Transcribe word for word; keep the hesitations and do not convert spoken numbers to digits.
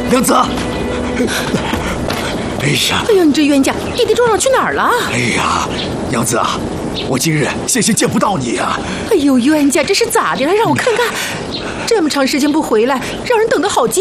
娘子。哎呀！ 哎呀，你这冤家，弟弟撞上去哪儿了？ 哎呀，娘子啊，我今日险些见不到你啊！ 哎呦，冤家，这是咋的了？让我看看，这么长时间不回来，让人等得好急。